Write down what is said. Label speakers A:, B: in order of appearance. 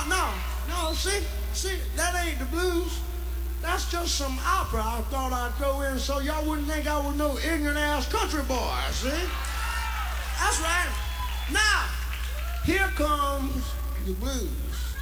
A: no, see, that ain't the blues. That's just some opera I thought I'd throw in so y'all wouldn't think I was no ignorant-ass country boy, see? That's right. Now, here comes the blues.